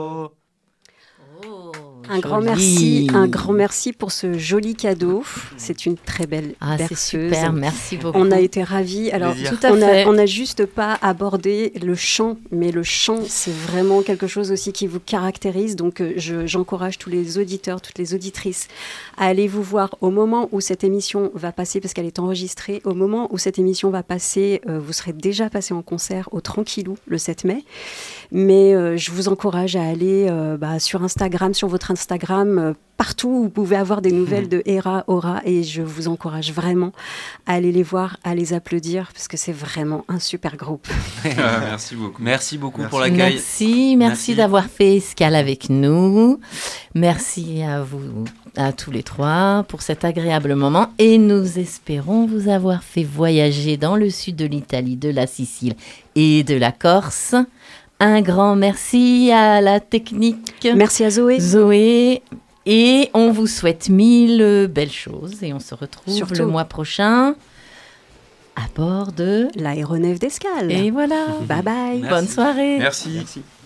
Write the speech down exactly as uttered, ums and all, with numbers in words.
Un grand merci, un grand merci pour ce joli cadeau. C'est une très belle ah, berceuse. C'est super, merci beaucoup. On a été ravis. Alors, tout à on fait. a, on n'a juste pas abordé le chant, mais le chant, c'est vraiment quelque chose aussi qui vous caractérise. Donc, je, j'encourage tous les auditeurs, toutes les auditrices à aller vous voir au moment où cette émission va passer, parce qu'elle est enregistrée. Au moment où cette émission va passer, euh, vous serez déjà passé en concert au Tranquillou le sept mai. Mais euh, je vous encourage à aller euh, bah, sur Instagram, sur votre Instagram, euh, partout où vous pouvez avoir des nouvelles de Hera, Aura, et je vous encourage vraiment à aller les voir, à les applaudir, parce que c'est vraiment un super groupe. Merci beaucoup. Merci beaucoup merci. pour l'accueil. Merci, merci, merci d'avoir fait escale avec nous. Merci à vous, à tous les trois, pour cet agréable moment. Et nous espérons vous avoir fait voyager dans le sud de l'Italie, de la Sicile et de la Corse. Un grand merci à la technique. Merci à Zoé. Zoé. Et on vous souhaite mille belles choses. Et on se retrouve Surtout le mois prochain à bord de l'aéronef d'escale. Et voilà. Bye bye. Merci. Bonne soirée. Merci. Merci.